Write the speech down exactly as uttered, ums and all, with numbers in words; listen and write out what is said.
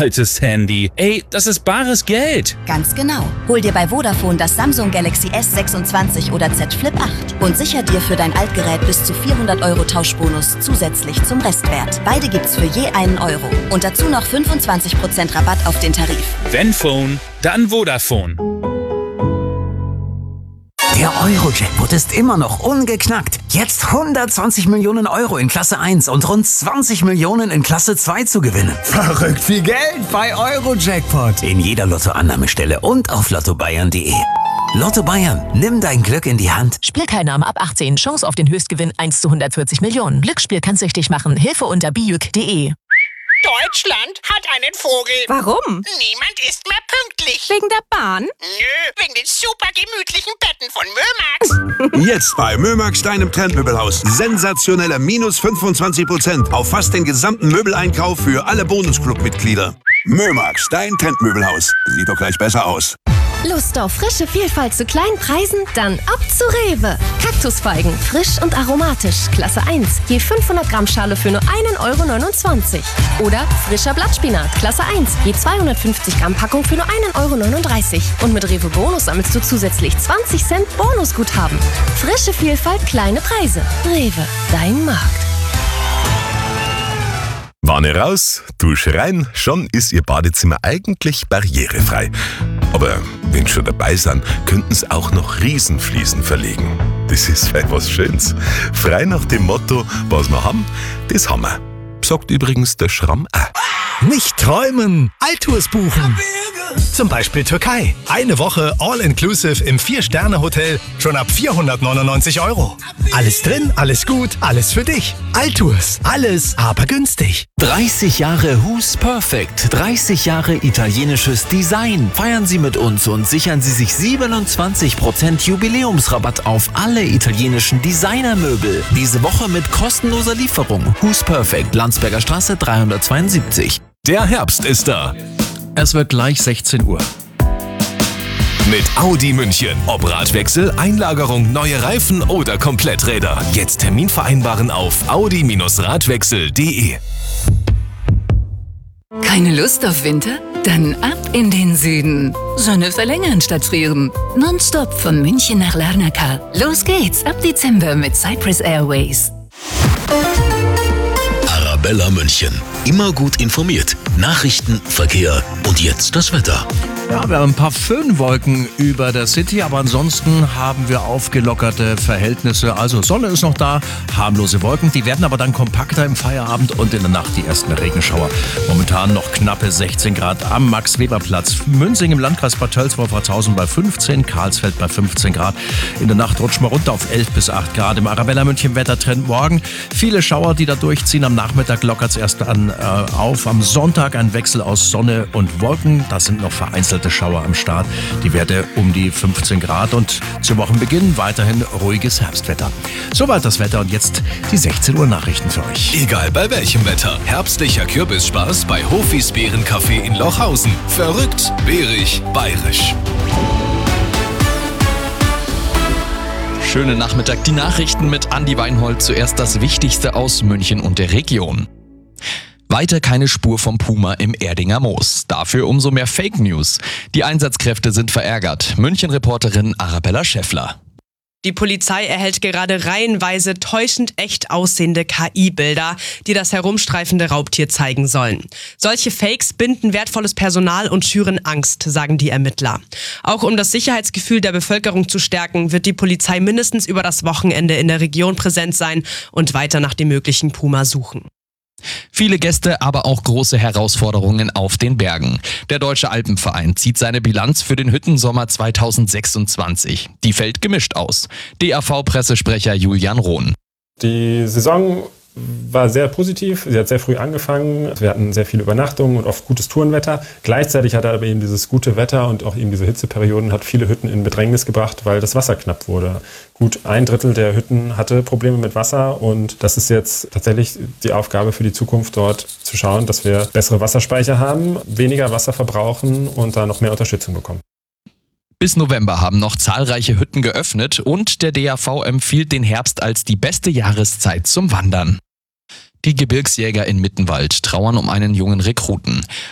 altes Handy. Ey, das ist bares Geld. Ganz genau. Hol dir bei Vodafone das Samsung Galaxy S sechsundzwanzig oder Z Flip acht und sicher dir für dein Altgerät bis zu vierhundert Euro Tauschbonus zusätzlich zum Restwert. Beide gibt's für je einen Euro. Und dazu noch fünfundzwanzig Prozent Rabatt auf den Tarif. Wenn Phone, dann Vodafone. Der Euro-Jackpot ist immer noch ungeknackt. Jetzt hundertzwanzig Millionen Euro in Klasse eins und rund zwanzig Millionen in Klasse zwei zu gewinnen. Verrückt viel Geld bei Euro-Jackpot. In jeder Lottoannahmestelle und auf lotto bayern punkt de. Lotto Bayern, nimm dein Glück in die Hand. Spielteilnahme ab achtzehn. Chance auf den Höchstgewinn eins zu hundertvierzig Millionen. Glücksspiel kann süchtig machen. Hilfe unter bijuk punkt de. Deutschland hat einen Vogel. Warum? Niemand ist mehr pünktlich. Wegen der Bahn? Nö, wegen den super gemütlichen Betten von Mömax. Jetzt bei Mömax, deinem Trendmöbelhaus. Sensationelle minus fünfundzwanzig Prozent auf fast den gesamten Möbeleinkauf für alle Bonusclub-Mitglieder. Mömax, dein Trendmöbelhaus. Sieht doch gleich besser aus. Lust auf frische Vielfalt zu kleinen Preisen? Dann ab zu Rewe. Kaktusfeigen, frisch und aromatisch, Klasse eins. Je fünfhundert Gramm Schale für nur einen Euro neunundzwanzig. Oder frischer Blattspinat, Klasse eins. Je zweihundertfünfzig Gramm Packung für nur einen Euro neununddreißig. Und mit Rewe Bonus sammelst du zusätzlich zwanzig Cent Bonusguthaben. Frische Vielfalt, kleine Preise. Rewe, dein Markt. Wanne raus, Dusche rein, schon ist Ihr Badezimmer eigentlich barrierefrei. Aber wenn schon dabei sind, könnten Sie auch noch Riesenfliesen verlegen. Das ist etwas Schönes. Frei nach dem Motto, was wir haben, das haben wir. Sagt übrigens der Schramm auch. Nicht träumen, Altours buchen. Zum Beispiel Türkei. Eine Woche All-Inclusive im Vier-Sterne-Hotel schon ab vierhundertneunundneunzig Euro. Alles drin, alles gut, alles für dich. Altours, alles aber günstig. dreißig Jahre Who's Perfect, dreißig Jahre italienisches Design. Feiern Sie mit uns und sichern Sie sich siebenundzwanzig Prozent Jubiläumsrabatt auf alle italienischen Designermöbel. Diese Woche mit kostenloser Lieferung. Who's Perfect, Landsberger Straße dreihundertzweiundsiebzig. Der Herbst ist da. Es wird gleich sechzehn Uhr. Mit Audi München. Ob Radwechsel, Einlagerung, neue Reifen oder Kompletträder. Jetzt Termin vereinbaren auf audi Radwechsel punkt de. Keine Lust auf Winter? Dann ab in den Süden. Sonne verlängern statt frieren. Nonstop von München nach Larnaca. Los geht's ab Dezember mit Cyprus Airways. Arabella München. Immer gut informiert. Nachrichten, Verkehr und jetzt das Wetter. Ja, wir haben ein paar Föhnwolken über der City, aber ansonsten haben wir aufgelockerte Verhältnisse. Also Sonne ist noch da, harmlose Wolken, die werden aber dann kompakter im Feierabend und in der Nacht die ersten Regenschauer. Momentan noch knappe sechzehn Grad am Max-Weber-Platz. Münzing im Landkreis Bad Tölz-Wolfratshausen bei fünfzehn, Karlsfeld bei fünfzehn Grad. In der Nacht rutschen wir runter auf elf bis acht Grad. Im Arabella München Wettertrend morgen. Viele Schauer, die da durchziehen. Am Nachmittag lockert es erst an, äh, auf. Am Sonntag ein Wechsel aus Sonne und Wolken. Da sind noch vereinzelte Schauer am Start. Die Werte um die fünfzehn Grad und zu Wochenbeginn weiterhin ruhiges Herbstwetter. Soweit das Wetter und jetzt die sechzehn Uhr Nachrichten für euch. Egal bei welchem Wetter. Herbstlicher Kürbisspaß bei Hofis Beerencafé in Lochhausen. Verrückt, beerig, bayerisch. Schönen Nachmittag, die Nachrichten mit Andi Weinhold. Zuerst das Wichtigste aus München und der Region. Weiter keine Spur vom Puma im Erdinger Moos. Dafür umso mehr Fake News. Die Einsatzkräfte sind verärgert. München-Reporterin Arabella Schäffler. Die Polizei erhält gerade reihenweise täuschend echt aussehende K I-Bilder, die das herumstreifende Raubtier zeigen sollen. Solche Fakes binden wertvolles Personal und schüren Angst, sagen die Ermittler. Auch um das Sicherheitsgefühl der Bevölkerung zu stärken, wird die Polizei mindestens über das Wochenende in der Region präsent sein und weiter nach dem möglichen Puma suchen. Viele Gäste, aber auch große Herausforderungen auf den Bergen. Der Deutsche Alpenverein zieht seine Bilanz für den Hüttensommer zweitausendsechsundzwanzig. Die fällt gemischt aus. D A V-Pressesprecher Julian Rohn. Die Saison war sehr positiv. Sie hat sehr früh angefangen. Wir hatten sehr viele Übernachtungen und oft gutes Tourenwetter. Gleichzeitig hat aber eben dieses gute Wetter und auch eben diese Hitzeperioden hat viele Hütten in Bedrängnis gebracht, weil das Wasser knapp wurde. Gut ein Drittel der Hütten hatte Probleme mit Wasser und das ist jetzt tatsächlich die Aufgabe für die Zukunft, dort zu schauen, dass wir bessere Wasserspeicher haben, weniger Wasser verbrauchen und da noch mehr Unterstützung bekommen. Bis November haben noch zahlreiche Hütten geöffnet und der D A V empfiehlt den Herbst als die beste Jahreszeit zum Wandern. Die Gebirgsjäger in Mittenwald trauern um einen jungen Rekruten.